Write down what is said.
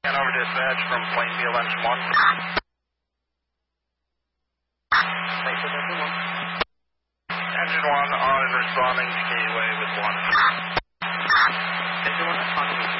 Hanover dispatch from Plainfield Engine 1. Plainfield Engine 1. Engine 1 on and responding to Gateway with 1. Engine 1 responding to